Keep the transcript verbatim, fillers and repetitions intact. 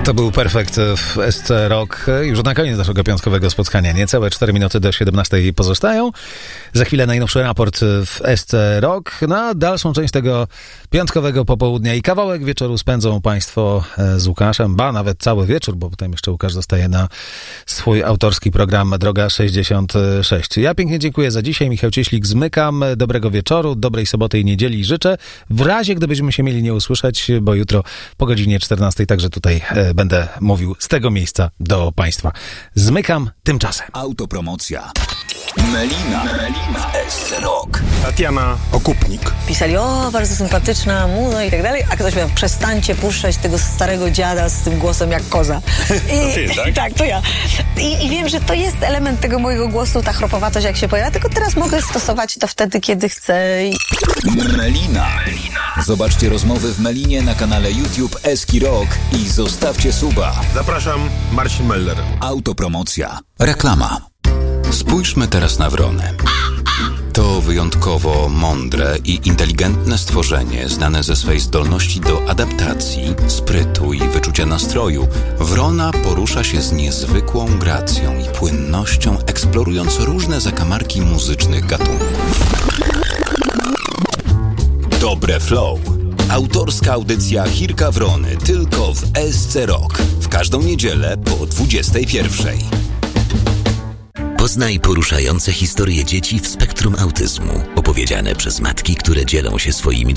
To był Perfekt w S C Rock. Już na koniec naszego piątkowego spotkania. Niecałe cztery minuty do siedemnastej pozostają. Za chwilę najnowszy raport w S C Rock. Na dalszą część tego piątkowego popołudnia i kawałek wieczoru spędzą Państwo z Łukaszem. Ba, nawet cały wieczór, bo potem jeszcze Łukasz zostaje na swój autorski program Droga sześćdziesiąt sześć. Ja pięknie dziękuję za dzisiaj. Michał Cieślik, zmykam. Dobrego wieczoru, dobrej soboty i niedzieli życzę. W razie, gdybyśmy się mieli nie usłyszeć, bo jutro po godzinie czternastej także tutaj e, będę mówił z tego miejsca do Państwa. Zmykam tymczasem. Autopromocja. Melina. Melina. S C Rock. Tatiana Okupnik. Pisali, o, bardzo sympatyczna muza i tak dalej, a ktoś miał, przestańcie puszczać tego starego dziada z tym głosem jak koza. I, to ty, tak? Tak, to ja. I, I wiem, że to jest element tego mojego głosu, ta chropowatość jak się pojawia, tylko teraz mogę stosować to wtedy, kiedy chcę. Melina. Zobaczcie rozmowy w Melinie na kanale YouTube Eski Rock i zostawcie suba. Zapraszam, Marcin Meller. Autopromocja. Reklama. Spójrzmy teraz na wronę. To wyjątkowo mądre i inteligentne stworzenie, znane ze swej zdolności do adaptacji, sprytu i wyczucia nastroju. Wrona porusza się z niezwykłą gracją i płynnością, eksplorując różne zakamarki muzycznych gatunków. Dobre Flow. Autorska audycja Chirka Wrony tylko w S C Rock. W każdą niedzielę po dwudziestej pierwszej. Poznaj poruszające historie dzieci w spektrum autyzmu, opowiedziane przez matki, które dzielą się swoimi